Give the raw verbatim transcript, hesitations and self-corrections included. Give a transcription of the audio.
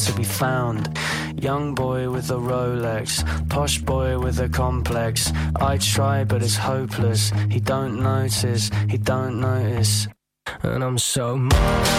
to be found. Young boy with a Rolex, posh boy with a complex. I try but it's hopeless. He don't notice, he don't notice. And I'm so